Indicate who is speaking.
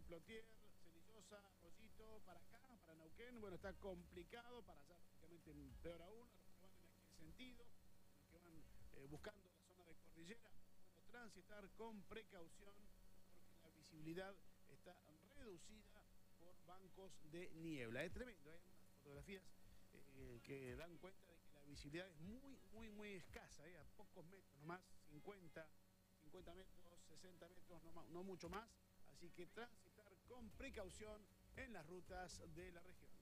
Speaker 1: Plotier, Cenillosa, Rollito, para acá, para Neuquén, bueno, está complicado, para allá prácticamente peor aún, los que van en aquel sentido, los que van buscando la zona de cordillera, bueno, transitar con precaución, porque la visibilidad está reducida por bancos de niebla. Es tremendo, hay unas fotografías que dan cuenta de que la visibilidad es muy escasa, a pocos metros nomás, 50 metros, 60 metros, no mucho más. Así que transitar con precaución en las rutas de la región.